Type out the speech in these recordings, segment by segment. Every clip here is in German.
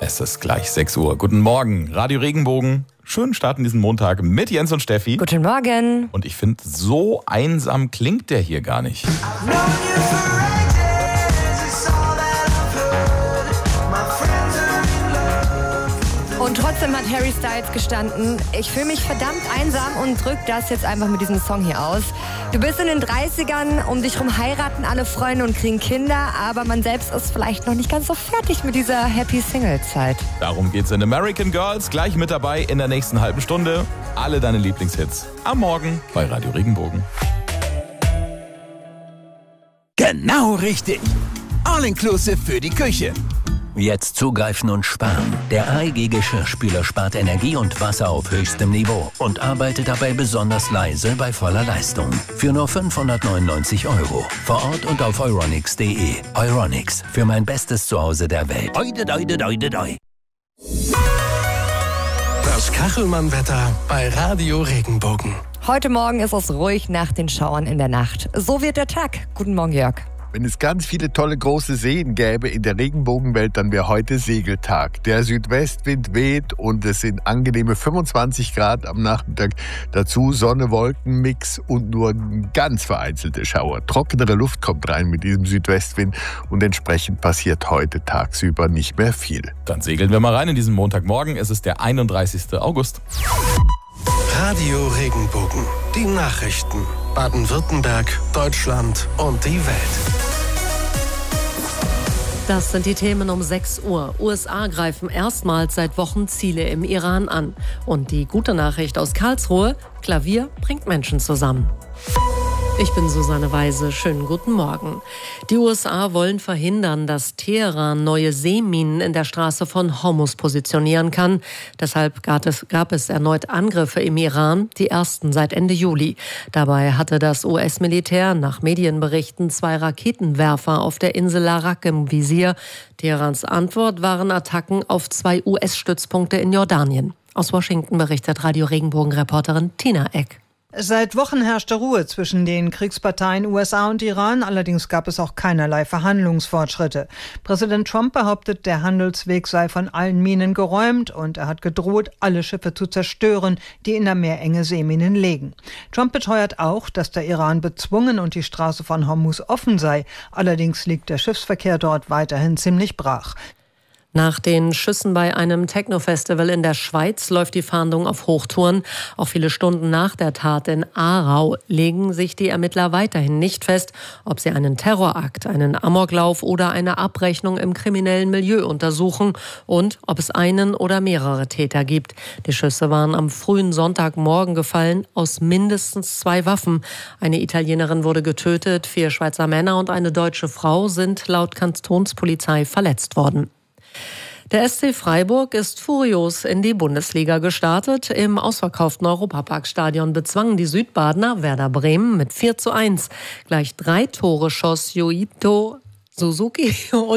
Es ist gleich 6 Uhr. Guten Morgen, Radio Regenbogen. Schönen Start in diesen Montag mit Jens und Steffi. Guten Morgen. Und ich finde, so einsam klingt der hier gar nicht. Und trotzdem hat Harry Styles gestanden, ich fühle mich verdammt einsam und drück das jetzt einfach mit diesem Song hier aus. Du bist in den 30ern, um dich rum heiraten alle Freunde und kriegen Kinder, aber man selbst ist vielleicht noch nicht ganz so fertig mit dieser Happy-Single-Zeit. Darum geht's in American Girls, gleich mit dabei in der nächsten halben Stunde. Alle deine Lieblingshits am Morgen bei Radio Regenbogen. Genau richtig. All-inclusive für die Küche. Jetzt zugreifen und sparen. Der AEG Geschirrspüler spart Energie und Wasser auf höchstem Niveau und arbeitet dabei besonders leise bei voller Leistung. Für nur 599 €. Vor Ort und auf euronics.de. Euronics, für mein bestes Zuhause der Welt. Oide, doide, doide, doi. Das Kachelmann-Wetter bei Radio Regenbogen. Heute Morgen ist es ruhig nach den Schauern in der Nacht. So wird der Tag. Guten Morgen, Jörg. Wenn es ganz viele tolle große Seen gäbe in der Regenbogenwelt, dann wäre heute Segeltag. Der Südwestwind weht und es sind angenehme 25 Grad am Nachmittag. Dazu Sonne-Wolken-Mix und nur ganz vereinzelte Schauer. Trockenere Luft kommt rein mit diesem Südwestwind und entsprechend passiert heute tagsüber nicht mehr viel. Dann segeln wir mal rein in diesen Montagmorgen. Es ist der 31. August. Radio Regenbogen. Die Nachrichten. Baden-Württemberg, Deutschland und die Welt. Das sind die Themen um 6 Uhr. USA greifen erstmals seit Wochen Ziele im Iran an. Und die gute Nachricht aus Karlsruhe: Klavier bringt Menschen zusammen. Ich bin Susanne Weise. Schönen guten Morgen. Die USA wollen verhindern, dass Teheran neue Seeminen in der Straße von Hormuz positionieren kann. Deshalb gab es erneut Angriffe im Iran, die ersten seit Ende Juli. Dabei hatte das US-Militär nach Medienberichten 2 Raketenwerfer auf der Insel Larak im Visier. Teherans Antwort waren Attacken auf 2 US-Stützpunkte in Jordanien. Aus Washington berichtet Radio Regenbogen-Reporterin Tina Eck. Seit Wochen herrschte Ruhe zwischen den Kriegsparteien USA und Iran, allerdings gab es auch keinerlei Verhandlungsfortschritte. Präsident Trump behauptet, der Handelsweg sei von allen Minen geräumt und er hat gedroht, alle Schiffe zu zerstören, die in der Meerenge Seeminen legen. Trump beteuert auch, dass der Iran bezwungen und die Straße von Hormuz offen sei, allerdings liegt der Schiffsverkehr dort weiterhin ziemlich brach. Nach den Schüssen bei einem Techno-Festival in der Schweiz läuft die Fahndung auf Hochtouren. Auch viele Stunden nach der Tat in Aarau legen sich die Ermittler weiterhin nicht fest, ob sie einen Terrorakt, einen Amoklauf oder eine Abrechnung im kriminellen Milieu untersuchen und ob es einen oder mehrere Täter gibt. Die Schüsse waren am frühen Sonntagmorgen gefallen aus mindestens 2 Waffen. Eine Italienerin wurde getötet, 4 Schweizer Männer und eine deutsche Frau sind laut Kantonspolizei verletzt worden. Der SC Freiburg ist furios in die Bundesliga gestartet. Im ausverkauften Europaparkstadion bezwangen die Südbadener Werder Bremen mit 4:1. Gleich 3 Tore schoss Yoito Suzuki,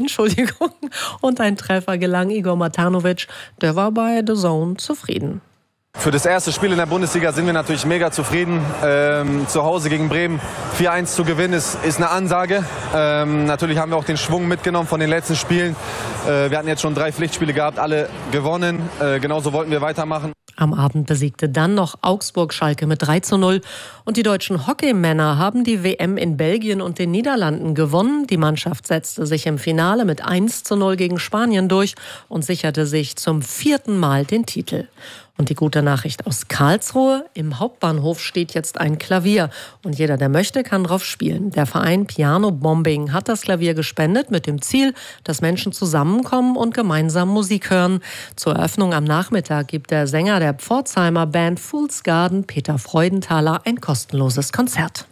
und ein Treffer gelang Igor Matanovic. Der war bei The Zone zufrieden. Für das erste Spiel in der Bundesliga sind wir natürlich mega zufrieden. Zu Hause gegen Bremen 4:1 zu gewinnen ist eine Ansage. Natürlich haben wir auch den Schwung mitgenommen von den letzten Spielen. Wir hatten jetzt schon 3 Pflichtspiele gehabt, alle gewonnen. Genauso wollten wir weitermachen. Am Abend besiegte dann noch Augsburg Schalke mit 3:0. Und die deutschen Hockeymänner haben die WM in Belgien und den Niederlanden gewonnen. Die Mannschaft setzte sich im Finale mit 1:0 gegen Spanien durch und sicherte sich zum 4. Mal den Titel. Und die gute Nachricht aus Karlsruhe: Im Hauptbahnhof steht jetzt ein Klavier. Und jeder, der möchte, kann drauf spielen. Der Verein Piano Bombing hat das Klavier gespendet mit dem Ziel, dass Menschen zusammenkommen und gemeinsam Musik hören. Zur Eröffnung am Nachmittag gibt der Sänger der Pforzheimer Band Fool's Garden, Peter Freudenthaler, ein kostenloses Konzert.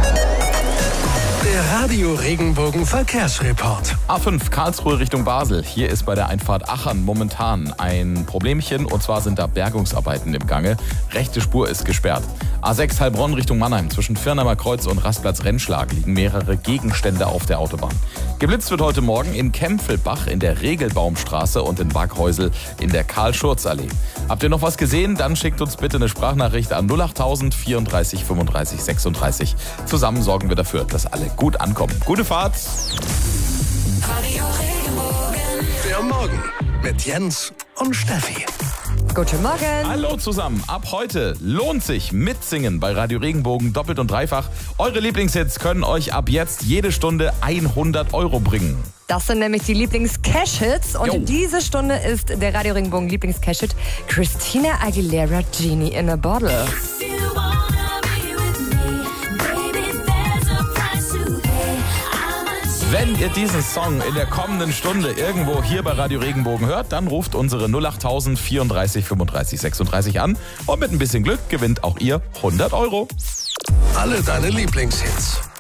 Der Radio Regenbogen Verkehrsreport. A5 Karlsruhe Richtung Basel. Hier ist bei der Einfahrt Achern momentan ein Problemchen, und zwar sind da Bergungsarbeiten im Gange. Rechte Spur ist gesperrt. A6 Heilbronn Richtung Mannheim. Zwischen Firnheimer Kreuz und Rastplatz Rennschlag liegen mehrere Gegenstände auf der Autobahn. Geblitzt wird heute Morgen in Kempfelbach in der Regelbaumstraße und in Waghäusel in der Karl-Schurz-Allee. Habt ihr noch was gesehen? Dann schickt uns bitte eine Sprachnachricht an 08000 34 35 36. Zusammen sorgen wir dafür, dass alle gut ankommen. Gute Fahrt! Der Morgen mit Jens und Steffi. Guten Morgen. Hallo zusammen. Ab heute lohnt sich mitsingen bei Radio Regenbogen doppelt und dreifach. Eure Lieblingshits können euch ab jetzt jede Stunde 100 € bringen. Das sind nämlich die Lieblings-Cash-Hits. Und Jo. diese Stunde ist der Radio Regenbogen Lieblings-Cash-Hit Christina Aguilera, Genie in a Bottle. Wenn ihr diesen Song in der kommenden Stunde irgendwo hier bei Radio Regenbogen hört, dann ruft unsere 08000 34 35 36 an und mit ein bisschen Glück gewinnt auch ihr 100 €. Alle deine Lieblingshits.